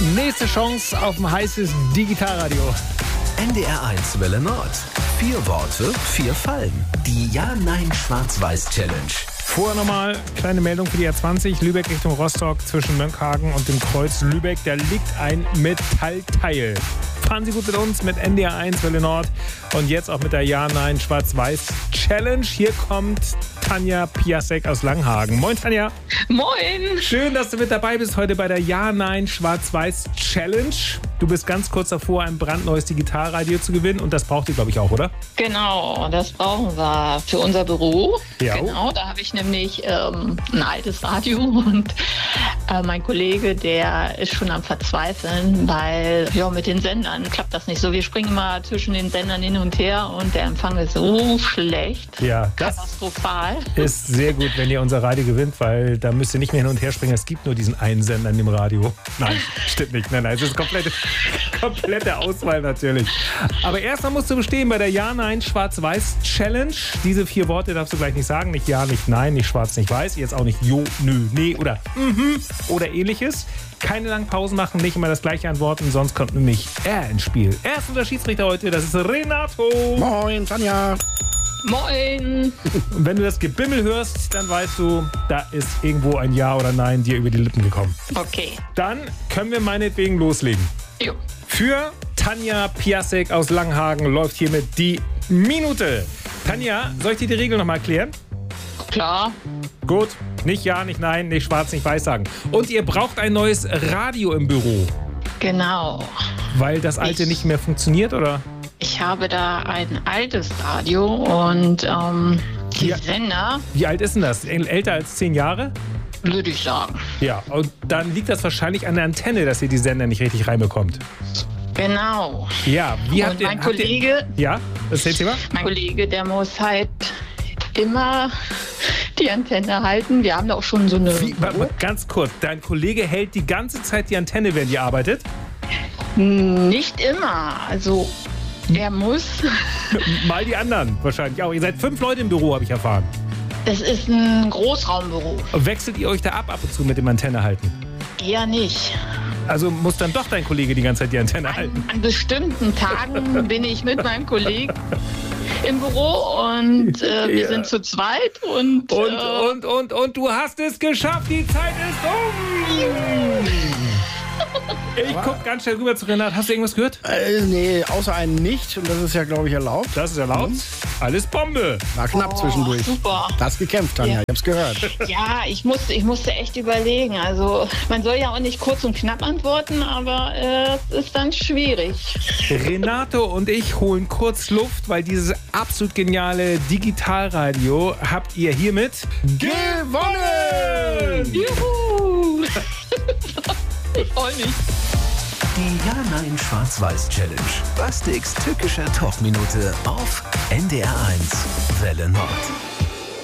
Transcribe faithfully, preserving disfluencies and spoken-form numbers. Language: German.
Nächste Chance auf ein heißes Digitalradio. N D R eins Welle Nord. Vier Worte, vier Fallen. Die Ja-Nein-Schwarz-Weiß-Challenge. Vorher nochmal kleine Meldung für die A zwanzig. Lübeck Richtung Rostock zwischen Mönckehagen und dem Kreuz Lübeck. Da liegt ein Metallteil. Fahren Sie gut mit uns mit N D R eins Welle Nord und jetzt auch mit der Ja-Nein-Schwarz-Weiß-Challenge. Hier kommt Tanja Piasek aus Langhagen. Moin Tanja. Moin. Schön, dass du mit dabei bist heute bei der Ja-Nein-Schwarz-Weiß-Challenge. Du bist ganz kurz davor, ein brandneues Digitalradio zu gewinnen und das braucht ihr, glaube ich, auch, oder? Genau, das brauchen wir für unser Büro. Ja. Genau, da habe ich nämlich ähm, ein altes Radio und äh, mein Kollege, der ist schon am Verzweifeln, weil ja, mit den Sendern klappt das nicht so. Wir springen immer zwischen den Sendern hin und her und der Empfang ist so schlecht. Ja, das katastrophal. Ist sehr gut, wenn ihr unser Radio gewinnt, weil da müsst ihr nicht mehr hin und her springen. Es gibt nur diesen einen Sender in dem Radio. Nein, stimmt nicht. Nein, nein, es ist komplette, komplette Auswahl natürlich. Aber erstmal musst du bestehen bei der Ja-Nein-Schwarz-Weiß-Challenge. Diese vier Worte darfst du gleich nicht sagen. Nicht Ja, nicht Nein, nicht Schwarz, nicht Weiß. Jetzt auch nicht Jo, Nö, Nee oder Mhm oder ähnliches. Keine langen Pausen machen, nicht immer das gleiche antworten, sonst kommt nämlich er ins Spiel. Er ist unser Schiedsrichter heute, das ist Renato. Moin, Tanja. Moin. Und wenn du das Gebimmel hörst, dann weißt du, da ist irgendwo ein Ja oder Nein dir über die Lippen gekommen. Okay. Dann können wir meinetwegen loslegen. Jo. Für Tanja Piasek aus Langhagen läuft hiermit die Minute. Tanja, soll ich dir die Regel nochmal erklären? Klar. Gut, nicht Ja, nicht Nein, nicht Schwarz, nicht Weiß sagen. Und ihr braucht ein neues Radio im Büro. Genau. Weil das alte Ich- nicht mehr funktioniert, oder? Ich habe da ein altes Radio und ähm, die Ja. Sender, Wie alt ist denn das? Älter als zehn Jahre? würde ich sagen. Ja, und dann liegt das wahrscheinlich an der Antenne, dass ihr die Sender nicht richtig reinbekommt. Genau. Ja, wie Und habt ihr... mein habt ihr, Kollege, ja, erzähl's dir mal. mein Kollege, der muss halt immer die Antenne halten. Wir haben da auch schon so eine... Wie, warte mal, ganz kurz, dein Kollege hält die ganze Zeit die Antenne, während ihr arbeitet? Nicht immer. Also er muss... Mal die anderen wahrscheinlich auch. Ihr seid fünf Leute im Büro, habe ich erfahren. Es ist ein Großraumbüro. Und wechselt ihr euch da ab, ab und zu mit dem Antenne halten? Eher nicht. Also muss dann doch dein Kollege die ganze Zeit die Antenne halten? An, an bestimmten Tagen bin ich mit meinem Kollegen im Büro und äh, wir Ja. sind zu zweit und... Und, äh, und, und, und du hast es geschafft, die Zeit ist um! Ich guck ganz schnell rüber zu Renat. Hast du irgendwas gehört? Äh, nee, außer einen nicht. Und das ist ja, glaube ich, erlaubt. Das ist erlaubt. Alles Bombe. War knapp zwischendurch. super. Da hast gekämpft, Tanja. Ja. Ich hab's gehört. Ja, ich musste, ich musste echt überlegen. Also man soll ja auch nicht kurz und knapp antworten, aber äh, es ist dann schwierig. Renato und ich holen kurz Luft, weil dieses absolut geniale Digitalradio habt ihr hiermit gewonnen! Juhu! Ich freue mich. Die Ja-Nein-Schwarz-Weiß-Challenge. Bastiks tückische Top-Minute auf N D R eins Welle Nord.